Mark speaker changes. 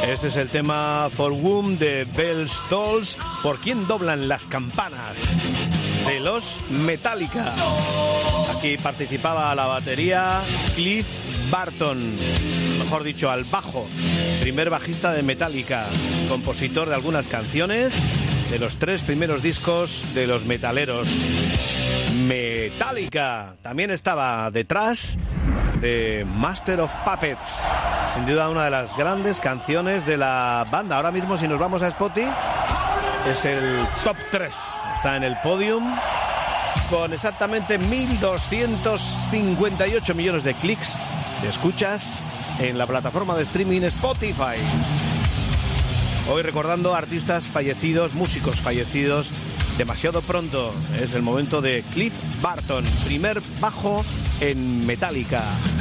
Speaker 1: Este es el tema For Whom the Bells Tolls, por quien doblan las campanas, de los Metallica. Aquí participaba a la batería Cliff Burton, mejor dicho, al bajo, primer bajista de Metallica, compositor de algunas canciones de los 3 primeros discos de los metaleros Metallica. También estaba detrás de Master of Puppets, sin duda una de las grandes canciones de la banda. Ahora mismo, si nos vamos a Spotify, es el top 3, está en el podium con exactamente 1.258 millones de clics, de escuchas en la plataforma de streaming Spotify. Hoy recordando artistas fallecidos, músicos fallecidos demasiado pronto. Es el momento de Cliff Burton, primer bajo en Metallica.